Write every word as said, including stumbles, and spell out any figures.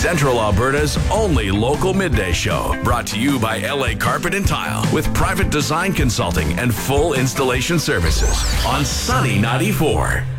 Central Alberta's only local midday show. Brought to you by L A Carpet and Tile with private design consulting and full installation services on Sunny ninety-four.